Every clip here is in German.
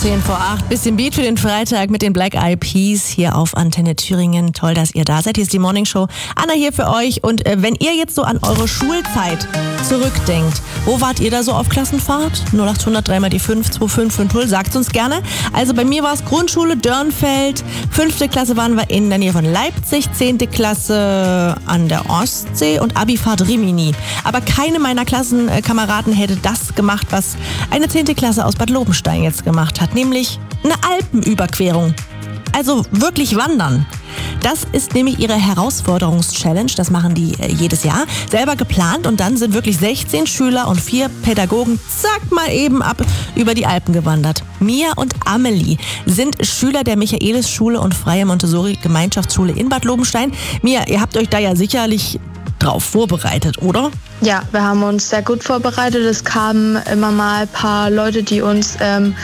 7:10. Bisschen Beat für den Freitag mit den Black Eyed Peas hier auf Antenne Thüringen. Toll, dass ihr da seid. Hier ist die Morning Show. Anna hier für euch. Und wenn ihr jetzt so an eure Schulzeit zurückdenkt, wo wart ihr da so auf Klassenfahrt? 0800 3 mal die 5 2550. Sagt uns gerne. Also bei mir war es Grundschule Dörnfeld. 5. Klasse waren wir in der Nähe von Leipzig. 10. Klasse an der Ostsee und Abifahrt Rimini. Aber keine meiner Klassenkameraden hätte das gemacht, was eine 10. Klasse aus Bad Lobenstein jetzt gemacht hat, nämlich eine Alpenüberquerung. Also wirklich wandern. Das ist nämlich ihre Herausforderungs-Challenge. Das machen die jedes Jahr. Selber geplant und dann sind wirklich 16 Schüler und 4 Pädagogen zack mal eben ab über die Alpen gewandert. Mia und Amelie sind Schüler der Michaelis-Schule und Freie Montessori-Gemeinschaftsschule in Bad Lobenstein. Mia, ihr habt euch da ja sicherlich drauf vorbereitet, oder? Ja, wir haben uns sehr gut vorbereitet. Es kamen immer mal ein paar Leute, die uns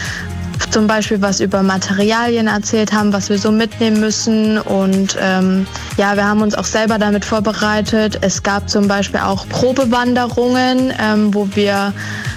zum Beispiel was über Materialien erzählt haben, was wir so mitnehmen müssen. Und wir haben uns auch selber damit vorbereitet. Es gab zum Beispiel auch Probewanderungen, wo wir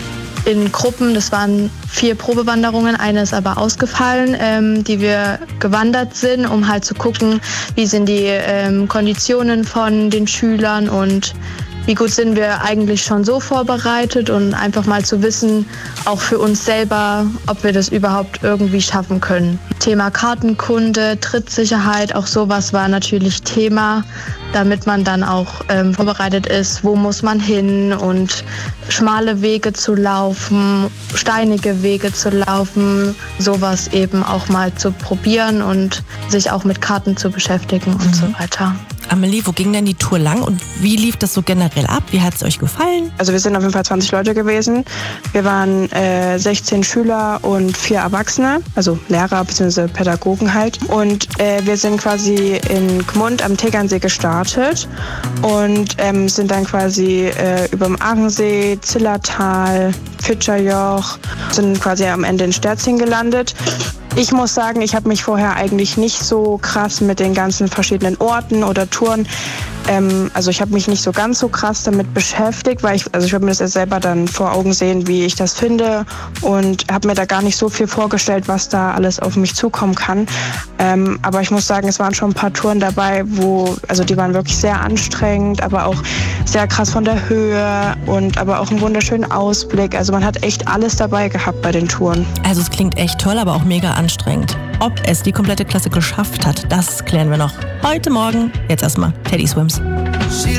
in Gruppen, das waren 4 Probewanderungen, eine ist aber ausgefallen, die wir gewandert sind, um halt zu gucken, wie sind die Konditionen von den Schülern und wie gut sind wir eigentlich schon so vorbereitet und einfach mal zu wissen, auch für uns selber, ob wir das überhaupt irgendwie schaffen können. Thema Kartenkunde, Trittsicherheit, auch sowas war natürlich Thema, damit man dann auch vorbereitet ist, wo muss man hin und schmale Wege zu laufen, steinige Wege zu laufen, sowas eben auch mal zu probieren und sich auch mit Karten zu beschäftigen und so weiter. Amelie, wo ging denn die Tour lang und wie lief das so generell ab? Wie hat es euch gefallen? Also wir sind auf jeden Fall 20 Leute gewesen. Wir waren 16 Schüler und 4 Erwachsene, also Lehrer bzw. Pädagogen halt. Und wir sind quasi in Gmund am Tegernsee gestartet und sind dann quasi über dem Aachensee, Zillertal, Fitscherjoch, sind quasi am Ende in Sterzing gelandet. Ich muss sagen, ich habe mich vorher eigentlich nicht so krass mit den ganzen verschiedenen Orten oder Touren, also ich habe mich nicht so ganz so krass damit beschäftigt, weil ich würde mir das jetzt selber dann vor Augen sehen, wie ich das finde und habe mir da gar nicht so viel vorgestellt, was da alles auf mich zukommen kann. Aber ich muss sagen, es waren schon ein paar Touren dabei, die waren wirklich sehr anstrengend, aber auch sehr krass von der Höhe und aber auch einen wunderschönen Ausblick. Also man hat echt alles dabei gehabt bei den Touren. Also es klingt echt toll, aber auch mega anstrengend. Ob es die komplette Klasse geschafft hat, das klären wir noch heute Morgen. Jetzt erstmal Teddy Swims.